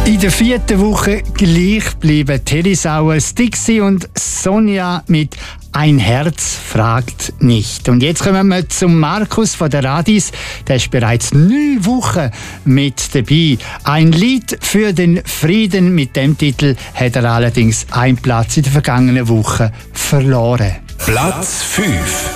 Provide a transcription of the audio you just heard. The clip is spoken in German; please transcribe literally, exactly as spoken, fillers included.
In der vierten Woche gleich bleiben Teddy Sauer, Stixi und Sonja mit «Ein Herz fragt nicht». Und jetzt kommen wir zum Markus von der Radis. Der ist bereits neun Wochen mit dabei. Ein Lied für den Frieden. Mit dem Titel hat er allerdings einen Platz in der vergangenen Woche verloren. Platz fünf.